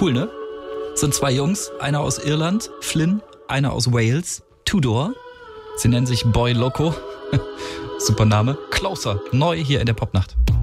Cool, ne? Sind 2 Jungs, einer aus Irland, Flynn, einer aus Wales, Tudor. Sie nennen sich Boy Loco. Super Name. Closer, neu hier in der Popnacht.